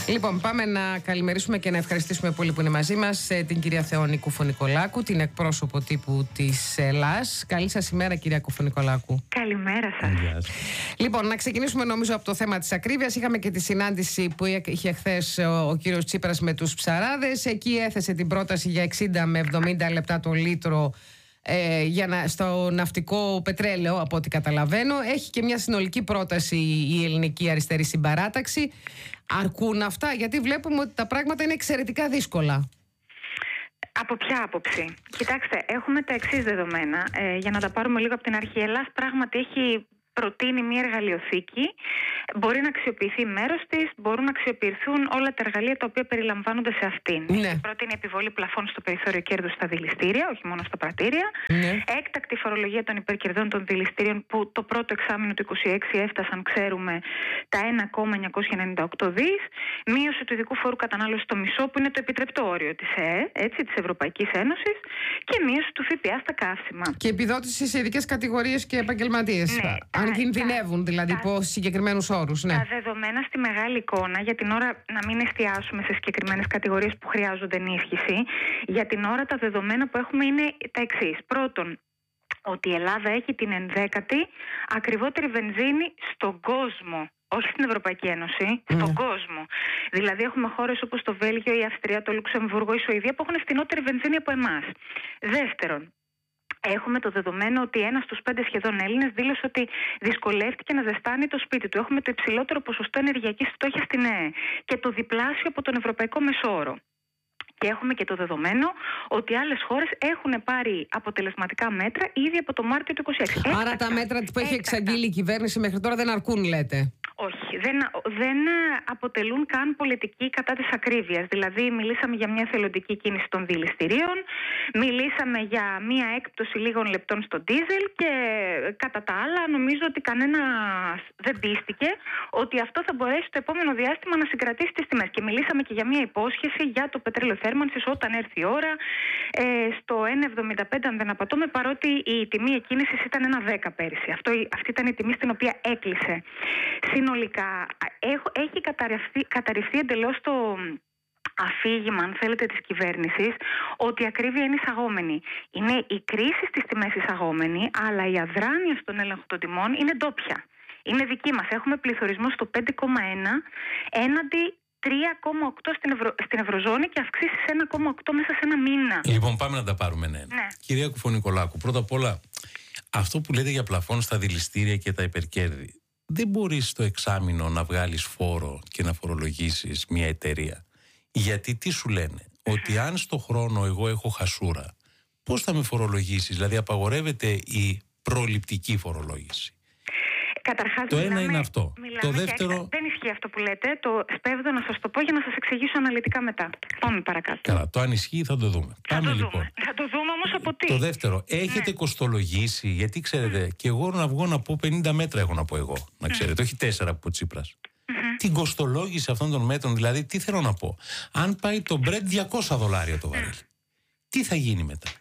Λοιπόν, πάμε να καλημερίσουμε και να ευχαριστήσουμε πολύ που είναι μαζί μας την κυρία Θεόνη Κουφονικολάκου, την εκπρόσωπο τύπου της ΕΛΑΣ. Καλή σας ημέρα, κυρία Κουφονικολάκου. Καλημέρα σας. Λοιπόν, να ξεκινήσουμε νομίζω από το θέμα της ακρίβειας. Είχαμε και τη συνάντηση που είχε χθες ο κύριος Τσίπρας με τους ψαράδες. Εκεί έθεσε την πρόταση για 60 με 70 λεπτά το λίτρο στο ναυτικό πετρέλαιο, από ό,τι καταλαβαίνω. Έχει και μια συνολική πρόταση η Ελληνική Αριστερή Συμπαράταξη. Αρκούν αυτά? Γιατί βλέπουμε ότι τα πράγματα είναι εξαιρετικά δύσκολα. Από ποια άποψη? Κοιτάξτε, έχουμε τα εξής δεδομένα. Για να τα πάρουμε λίγο από την αρχή. Η Ελλάδα πράγματι έχει προτείνει μια εργαλειοθήκη. Μπορεί να αξιοποιηθεί μέρος της, μπορούν να αξιοποιηθούν όλα τα εργαλεία τα οποία περιλαμβάνονται σε αυτήν. Ναι. Πρώτη είναι η επιβολή πλαφών στο περιθώριο κέρδους στα δηληστήρια, όχι μόνο στα πρατήρια. Ναι. Έκτακτη φορολογία των υπερκερδών των δηληστήριων, που το πρώτο εξάμηνο του 2026 έφτασαν, ξέρουμε, τα 1,998 δις. Μείωση του ειδικού φόρου κατανάλωσης στο μισό, που είναι το επιτρεπτό όριο της της Ευρωπαϊκής Ένωσης. Και μείωση του ΦΠΑ στα καύσιμα. Και επιδότηση σε ειδικές κατηγορίες και επαγγελματίες. Ναι. Αν κινδυνεύουν δηλαδή υπό συγκεκριμένους όρους. Ναι. Τα δεδομένα στη μεγάλη εικόνα, για την ώρα να μην εστιάσουμε σε συγκεκριμένες κατηγορίες που χρειάζονται ενίσχυση, για την ώρα τα δεδομένα που έχουμε είναι τα εξής. Πρώτον, ότι η Ελλάδα έχει την 11η ακριβότερη βενζίνη στον κόσμο. Όχι στην Ευρωπαϊκή Ένωση, στον κόσμο. Δηλαδή, έχουμε χώρες όπως το Βέλγιο, η Αυστρία, το Λουξεμβούργο, η Σουηδία που έχουν φθηνότερη βενζίνη από εμάς. Δεύτερον, έχουμε το δεδομένο ότι 1 στους 5 σχεδόν Έλληνες δήλωσε ότι δυσκολεύτηκε να ζεστάνει το σπίτι του. Έχουμε το υψηλότερο ποσοστό ενεργειακής φτώχειας στην ΕΕ και το διπλάσιο από τον Ευρωπαϊκό Μεσόωρο. Και έχουμε και το δεδομένο ότι άλλες χώρες έχουν πάρει αποτελεσματικά μέτρα ήδη από το Μάρτιο του 2026. Άρα τα μέτρα που έχει εξαγγείλει η κυβέρνηση μέχρι τώρα δεν αρκούν, λέτε? Όχι, δεν αποτελούν καν πολιτική κατά της ακρίβειας. Δηλαδή, μιλήσαμε για μια θελοντική κίνηση των δηληστηρίων, μιλήσαμε για μια έκπτωση λίγων λεπτών στο ντίζελ και κατά τα άλλα νομίζω ότι κανένας δεν πίστηκε ότι αυτό θα μπορέσει το επόμενο διάστημα να συγκρατήσει τις τιμές. Και μιλήσαμε και για μια υπόσχεση για το πετρέλαιο θέρμανσης όταν έρθει η ώρα στο 1,75, αν δεν απατώμε, παρότι η τιμή εκκίνησης ήταν 1,10 πέρυσι. Αυτή ήταν η τιμή στην οποία έκλεισε. Συνολικά έχει καταρριφθεί εντελώς το αφήγημα, αν θέλετε, της κυβέρνησης ότι η ακρίβεια είναι εισαγόμενη. Είναι η κρίση στις τιμές εισαγόμενη, αλλά η αδράνεια στον έλεγχο των τιμών είναι ντόπια. Είναι δική μας. Έχουμε πληθωρισμό στο 5,1 έναντι 3,8 στην Ευρωζώνη και αυξήσεις 1,8 μέσα σε ένα μήνα. Λοιπόν, πάμε να τα πάρουμε ένα-ένα. Ναι. Κυρία Κουφονικολάκου, πρώτα απ' όλα, αυτό που λέτε για πλαφόν στα δηληστήρια και τα υπερκέρδη, δεν μπορείς στο εξάμηνο να βγάλεις φόρο και να φορολογήσεις μια εταιρεία. Γιατί τι σου λένε? Ότι αν στο χρόνο εγώ έχω χασούρα, πώς θα με φορολογήσεις? Δηλαδή απαγορεύεται η προληπτική φορολόγηση. Καταρχάς, το ένα είναι αυτό. Το δεύτερο. Δεν ισχύει αυτό που λέτε. Το σπέβδω να σας το πω για να σας εξηγήσω αναλυτικά μετά. Πάμε παρακάτω. Καλά, το αν ισχύει θα το δούμε. Πάμε λοιπόν. Θα το δούμε όμως από τι. Το δεύτερο, έχετε κοστολογήσει? Γιατί ξέρετε, και εγώ να βγω να πω 50 μέτρα έχω να πω εγώ. Να ξέρετε, όχι 4 από ο Τσίπρας. Την κοστολόγηση αυτών των μέτρων, δηλαδή τι θέλω να πω? Αν πάει το Brent $200 το βαρέλι, τι θα γίνει μετά?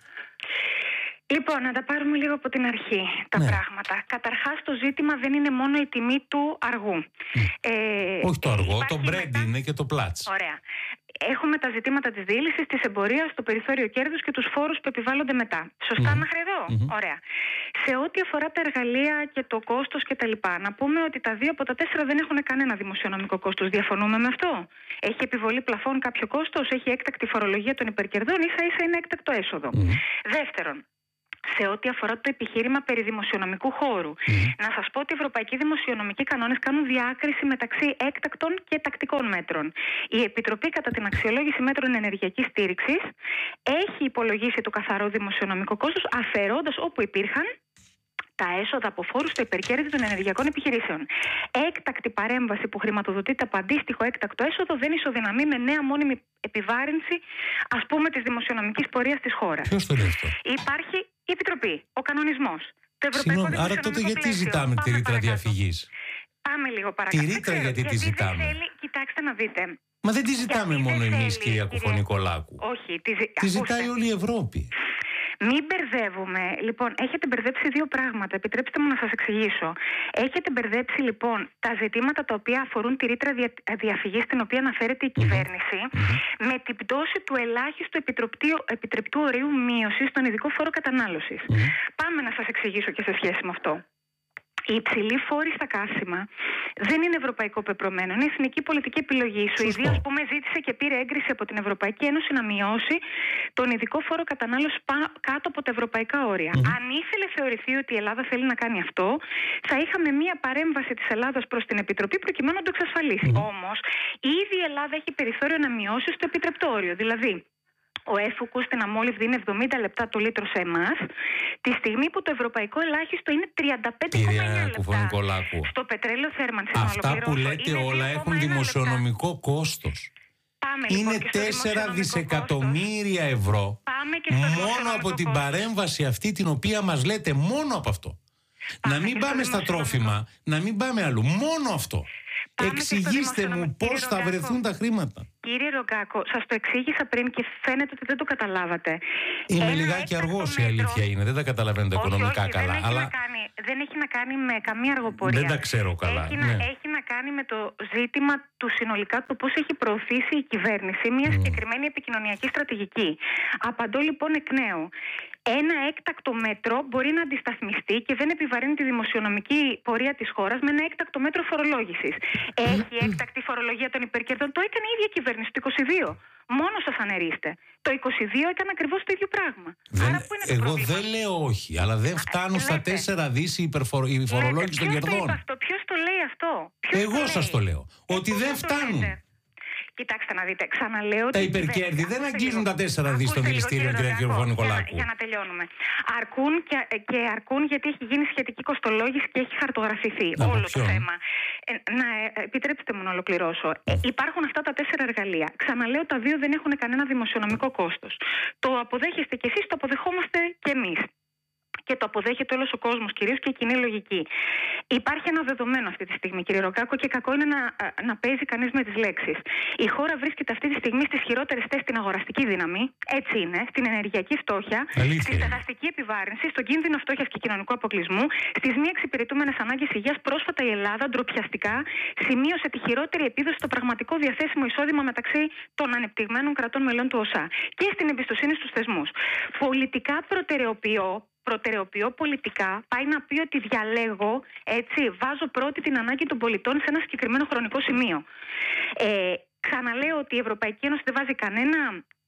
Λοιπόν, να τα πάρουμε λίγο από την αρχή τα πράγματα. Καταρχάς, το ζήτημα δεν είναι μόνο η τιμή του αργού. Όχι το αργό, το Brent είναι και το πλάτς. Ωραία. Έχουμε τα ζητήματα της δίλησης, της εμπορίας, το περιθώριο κέρδους και τους φόρους που επιβάλλονται μετά. Σωστά μέχρι εδώ? Ωραία. Σε ό,τι αφορά τα εργαλεία και το κόστος κτλ., να πούμε ότι τα 2 από τα 4 δεν έχουν κανένα δημοσιονομικό κόστος. Διαφωνούμε με αυτό? Έχει επιβολή πλαφών κάποιο κόστος? Έχει έκτακτη φορολογία των υπερκερδών? Ίσα-ίσα είναι έκτακτο έσοδο. Δεύτερον, σε ό,τι αφορά το επιχείρημα περί δημοσιονομικού χώρου, να σας πω ότι οι ευρωπαϊκοί δημοσιονομικοί κανόνες κάνουν διάκριση μεταξύ έκτακτων και τακτικών μέτρων. Η Επιτροπή, κατά την αξιολόγηση μέτρων ενεργειακής στήριξης, έχει υπολογίσει το καθαρό δημοσιονομικό κόστος, αφαιρώντας όπου υπήρχαν τα έσοδα από φόρους στο υπερκέρδη των ενεργειακών επιχειρήσεων. Έκτακτη παρέμβαση που χρηματοδοτείται από αντίστοιχο έκτακτο έσοδο δεν ισοδυναμεί με νέα μόνιμη επιβάρυνση, ας πούμε, της δημοσιονομικής πορείας της χώρας. Ποιος το λέει αυτό? Υπάρχει η Επιτροπή, ο κανονισμός. Άρα τότε γιατί ζητάμε τη ρήτρα διαφυγής? Πάμε λίγο παρακάτω. Τη ρήτρα γιατί τη ζητάμε? Κοιτάξτε να δείτε. Μα δεν τη ζητάμε μόνο εμείς, κυρία Κουφονικολάκου. Όχι. Τη ζητάει όλη η Ευρώπη. Μην μπερδεύουμε. Λοιπόν, έχετε μπερδέψει δύο πράγματα. Επιτρέψτε μου να σας εξηγήσω. Έχετε μπερδέψει λοιπόν τα ζητήματα τα οποία αφορούν τη ρήτρα διαφυγής, στην οποία αναφέρεται η κυβέρνηση, με την πτώση του ελάχιστου επιτρεπτού ορίου μείωσης στον ειδικό φόρο κατανάλωσης. Πάμε να σας εξηγήσω και σε σχέση με αυτό. Οι υψηλοί φόροι στα καύσιμα δεν είναι ευρωπαϊκό πεπρωμένο. Είναι εθνική πολιτική επιλογή. Η Σουηδία, ας πούμε, ζήτησε και πήρε έγκριση από την Ευρωπαϊκή Ένωση να μειώσει τον ειδικό φόρο κατανάλωσης κάτω από τα ευρωπαϊκά όρια. Αν ήθελε θεωρηθεί ότι η Ελλάδα θέλει να κάνει αυτό, θα είχαμε μία παρέμβαση της Ελλάδας προς την Επιτροπή προκειμένου να το εξασφαλίσει. Όμως, ήδη η Ελλάδα έχει περιθώριο να μειώσει στο επιτρεπτό όριο. Δηλαδή, ο έφουκος στην αμόλυβδη είναι 70 λεπτά το λίτρο σε εμάς, τη στιγμή που το ευρωπαϊκό ελάχιστο είναι 35,9 λεπτά. Στο πετρέλαιο θέρμανσης. Αυτά που λέτε όλα έχουν δημοσιονομικό κόστος. Είναι 4 δισεκατομμύρια ευρώ μόνο από την παρέμβαση αυτή την οποία μας λέτε, μόνο από αυτό. Να μην πάμε στα τρόφιμα, να μην πάμε αλλού, μόνο αυτό. Εξηγήστε μου πώς θα βρεθούν τα χρήματα. Κύριε Ρογκάκο, σας το εξήγησα πριν και φαίνεται ότι δεν το καταλάβατε. Είμαι λιγάκι αργός, η αλήθεια είναι. Δεν τα καταλαβαίνω οικονομικά καλά. Δεν έχει να κάνει με καμία αργοπορία. Δεν τα ξέρω καλά. Έχει να κάνει με το ζήτημα του συνολικά του πώς έχει προωθήσει η κυβέρνηση μια συγκεκριμένη επικοινωνιακή στρατηγική. Απαντώ λοιπόν εκ νέου. Ένα έκτακτο μέτρο μπορεί να αντισταθμιστεί και δεν επιβαρύνει τη δημοσιονομική πορεία της χώρας με ένα έκτακτο μέτρο φορολόγησης. Έχει έκτακτη φορολογία των υπερκερδών. Το έκανε η ίδια κυβέρνηση το 22. Μόνο σας ανερίστε. Το 22 έκανε ακριβώς το ίδιο πράγμα. Εγώ δεν λέω όχι, αλλά δεν φτάνουν στα 4 δις η φορολόγηση των κερδών. Ποιος το λέει αυτό? Εγώ σας το λέω. Ότι δεν φτάνουν. Κοιτάξτε να δείτε, ξαναλέω. Τα υπερκέρδη δεν αγγίζουν τα 4 δις των δηληστήριων, κύριε Νικολάκου. Για να τελειώνουμε. Αρκούν γιατί έχει γίνει σχετική κοστολόγηση και έχει χαρτογραφηθεί όλο το θέμα. Επιτρέψτε μου να ολοκληρώσω. Υπάρχουν αυτά τα 4 εργαλεία. Ξαναλέω, τα 2 δεν έχουν κανένα δημοσιονομικό κόστος. Το αποδέχεστε κι εσείς, το αποδεχόμαστε κι εμείς. Και το αποδέχεται όλος ο κόσμος, κυρίως και η κοινή λογική. Υπάρχει ένα δεδομένο αυτή τη στιγμή, κύριε Ρογκάκο, και κακό είναι να παίζει κανείς με τις λέξεις. Η χώρα βρίσκεται αυτή τη στιγμή στις χειρότερες θέσεις στην αγοραστική δύναμη, έτσι είναι, στην ενεργειακή φτώχεια, στη στεγαστική επιβάρυνση, στον κίνδυνο φτώχειας και κοινωνικού αποκλεισμού, στις μη εξυπηρετούμενες ανάγκες υγείας. Πρόσφατα η Ελλάδα ντροπιαστικά σημείωσε τη χειρότερη επίδοση στο πραγματικό διαθέσιμο εισόδημα μεταξύ των ανεπτυγμένων κρατών μελών του ΟΣΑ και στην εμπιστοσύνη στους θεσμούς. Πολιτικά προτεραιοποιώ πολιτικά, πάει να πει ότι διαλέγω, έτσι, βάζω πρώτη την ανάγκη των πολιτών σε ένα συγκεκριμένο χρονικό σημείο. Ξαναλέω ότι η Ευρωπαϊκή Ένωση δεν βάζει κανένα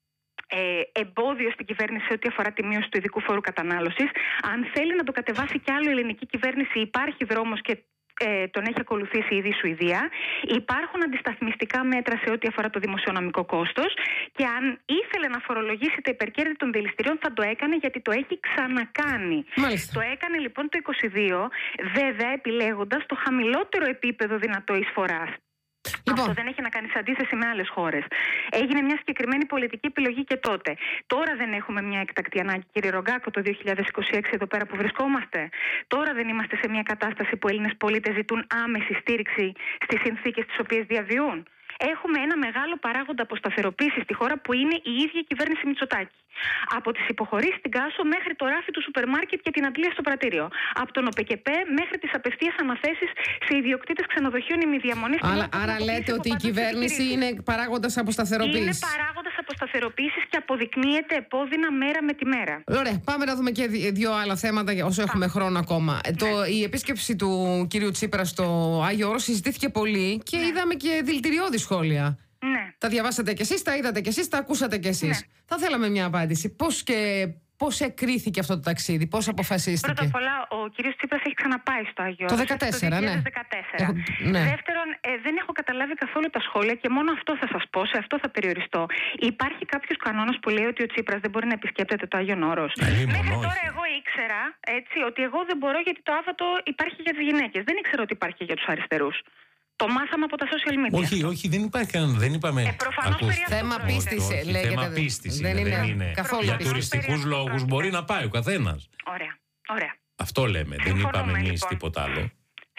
εμπόδιο στην κυβέρνηση ό,τι αφορά τη μείωση του ειδικού φόρου κατανάλωσης. Αν θέλει να το κατεβάσει κι άλλο η ελληνική κυβέρνηση, υπάρχει δρόμος και τον έχει ακολουθήσει ήδη η Σουηδία. Υπάρχουν αντισταθμιστικά μέτρα σε ό,τι αφορά το δημοσιονομικό κόστος και αν ήθελε να φορολογήσει τα υπερκέρδη των δηληστηρίων θα το έκανε, γιατί το έχει ξανακάνει. Μάλιστα. Το έκανε λοιπόν το 22, βέβαια επιλέγοντας το χαμηλότερο επίπεδο δυνατό εισφοράς. Λοιπόν. Αυτό δεν έχει να κάνει σε αντίθεση με άλλες χώρες. Έγινε μια συγκεκριμένη πολιτική επιλογή και τότε. Τώρα δεν έχουμε μια εκτακτή ανάγκη, κύριε Ρογκάκο, το 2026 εδώ πέρα που βρισκόμαστε. Τώρα δεν είμαστε σε μια κατάσταση που Έλληνες πολίτες ζητούν άμεση στήριξη στις συνθήκες τις οποίες διαβιούν. Έχουμε ένα μεγάλο παράγοντα αποσταθεροποίησης στη χώρα που είναι η ίδια η κυβέρνηση Μητσοτάκη. Από τις υποχωρήσεις στην Κάσο μέχρι το ράφι του σούπερ μάρκετ και την αντλία στο πρατήριο. Από τον ΟΠΕΚΕΠΕ μέχρι τις απευθείας αναθέσεις σε ιδιοκτήτες ξενοδοχείων ημιδιαμονής. Άρα λέτε ότι η κυβέρνηση είναι παράγοντας αποσταθεροποίησης. Είναι παράγοντας αποσταθεροποίησης και αποδεικνύεται επώδυνα μέρα με τη μέρα. Ωραία, πάμε να δούμε και 2 άλλα θέματα όσο έχουμε χρόνο ακόμα. Η επίσκεψη του κυρίου Τσίπρα στο Άγιο Όρος συζητήθηκε πολύ και είδαμε και δηλητηριώδη σχόλια. Ναι. Τα διαβάσατε κι εσείς, τα είδατε κι εσείς, τα ακούσατε κι εσείς. Ναι. Θα θέλαμε μια απάντηση. Πώς εκρίθηκε αυτό το ταξίδι, πώς αποφασίστηκε? Πρώτα απ' όλα, ο κύριος Τσίπρας έχει ξαναπάει στο Άγιο το Όρος. 2014, ναι. Ναι. Δεύτερον, δεν έχω καταλάβει καθόλου τα σχόλια και μόνο αυτό θα σας πω, σε αυτό θα περιοριστώ. Υπάρχει κάποιος κανόνας που λέει ότι ο Τσίπρας δεν μπορεί να επισκέπτεται το Άγιο Όρος. Μέχρι τώρα εγώ ήξερα ότι εγώ δεν μπορώ γιατί το Άβατο υπάρχει για τις γυναίκες. Δεν ήξερα ότι υπάρχει για τους αριστερούς. Το μάθαμε από τα social media. Όχι, δεν υπάρχει κανένα. Δεν είπαμε. Θέμα πίστης λέγεται. Θέμα πίστης δεν είναι καθόλου. Για τουριστικούς λόγους μπορεί να πάει ο καθένας. Ωραία. Αυτό λέμε. Δεν είπαμε εμείς τίποτα άλλο.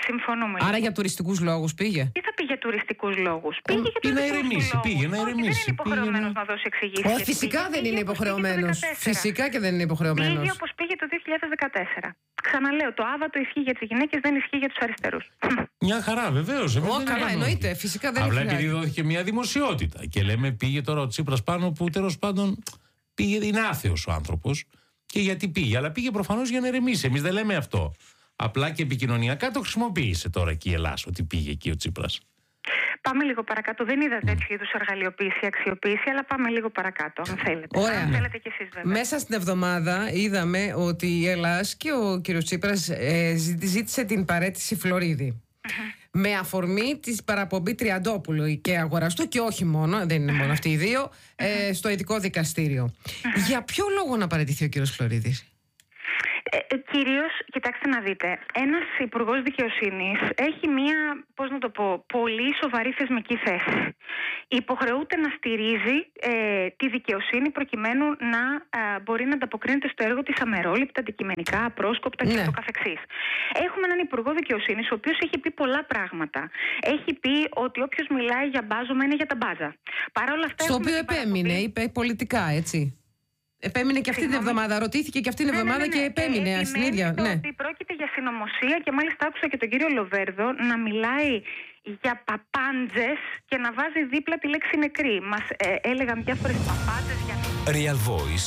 Συμφωνούμε. Άρα για τουριστικούς λόγους πήγε. Τι θα πει για τουριστικούς λόγους? Πήγε για τουριστικούς λόγους. Πήγε να ηρεμήσει. Δεν είναι υποχρεωμένος να δώσει εξηγήσεις. Φυσικά δεν είναι υποχρεωμένος. Φυσικά και δεν είναι υποχρεωμένος. Πήγε όπως πήγε το 2014. Ξαναλέω, το άβατο ισχύει για τις γυναίκες, δεν ισχύει για τους αριστερούς. Μια χαρά, βεβαίως. Καλά, εννοείται. Φυσικά δεν είναι. Απλά επειδή δόθηκε μια δημοσιότητα και λέμε πήγε τώρα ο Τσίπρας πάνω που τέλος πάντων πήγε, είναι άθεος ο άνθρωπος. Και γιατί πήγε, αλλά πήγε προφανώς για να ηρεμήσει. Εμείς δεν λέμε αυτό. Απλά και επικοινωνιακά το χρησιμοποίησε τώρα εκεί η Ελλάδα, ότι πήγε εκεί ο Τσίπρας. Πάμε λίγο παρακάτω. Δεν είδα τέτοιου είδους εργαλειοποίηση ή αξιοποίηση, αλλά πάμε λίγο παρακάτω, αν θέλετε. Ωραία. Αν θέλετε κι εσείς, βέβαια. Μέσα στην εβδομάδα είδαμε ότι η Ελλάς και ο κ. Τσίπρας ζήτησε την παραίτηση Φλωρίδη. Με αφορμή τη παραπομπή Τριαντόπουλου και Αγοραστού, και όχι μόνο, δεν είναι μόνο αυτοί οι δύο, στο ειδικό δικαστήριο. Για ποιο λόγο να παραιτηθεί ο κ. Φλωρίδης? Κυρίως, κοιτάξτε να δείτε, ένας υπουργός δικαιοσύνης έχει μία, πώς να το πω, πολύ σοβαρή θεσμική θέση. Υποχρεούται να στηρίζει τη δικαιοσύνη προκειμένου να μπορεί να ανταποκρίνεται στο έργο της αμερόληπτα, αντικειμενικά, απρόσκοπτα και το καθεξής. Έχουμε έναν υπουργό δικαιοσύνης ο οποίος έχει πει πολλά πράγματα. Έχει πει ότι όποιος μιλάει για μπάζωμα είναι για τα μπάζα. Παρ' όλα αυτά, στο οποίο επέμεινε, είπε πολιτικά, έτσι. Επέμεινε και αυτή την εβδομάδα, ρωτήθηκε και αυτή την εβδομάδα και επέμεινε στην ίδια. Ότι πρόκειται για συνωμοσία και μάλιστα άκουσα και τον κύριο Λοβέρδο να μιλάει για παπάντζες και να βάζει δίπλα τη λέξη νεκρή. Μας έλεγαν διάφορες παπάντζες για... Real Voice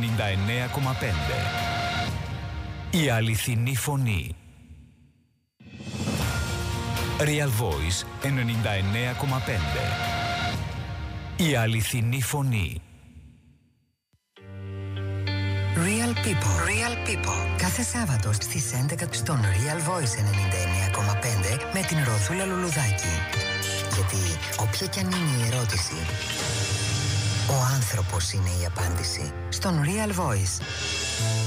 99,5. Η αληθινή φωνή. Real Voice 99,5. Η αληθινή φωνή. Real People. Real People. Κάθε Σάββατο στις 11 στον Real Voice 99,5 με την Ροδούλα Λουλουδάκη. Γιατί όποια κι αν είναι η ερώτηση, ο άνθρωπος είναι η απάντηση. Στον Real Voice.